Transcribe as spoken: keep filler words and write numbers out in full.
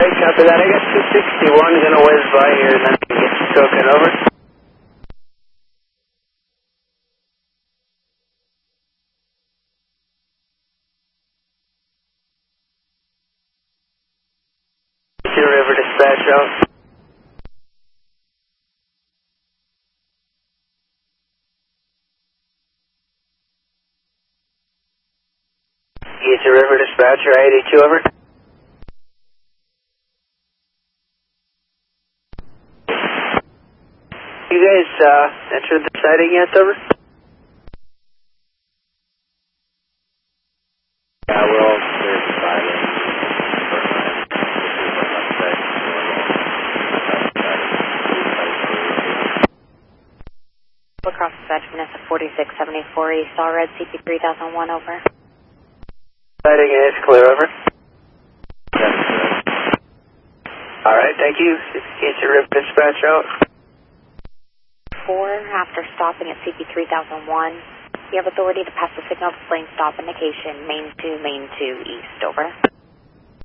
Hey, copy that. I got two sixty-one gonna whiz by here and then I can get you token over. Two River dispatch out. East River dispatcher, eighty-two over. You guys uh, entered the sighting yet, over? Yeah, we're all clear to silent. Across dispatch, Vanessa forty-six seventy-four East, all red, C P three thousand one over. Sighting is clear, over. Alright, thank you. East River dispatch out. Four, after stopping at C P three thousand one, you have authority to pass the signal displaying stop indication, main two, main two, east, over.